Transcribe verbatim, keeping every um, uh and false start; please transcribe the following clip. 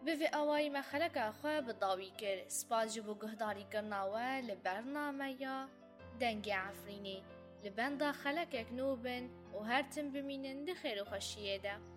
بفي أواي ما خلق أخوة بالضاوي كر سباس جبو قهداري كرناوة لبرنامجا دنجي عفريني لبندا خلقك نوبن وهرتم بمينن دخير وخشية ده.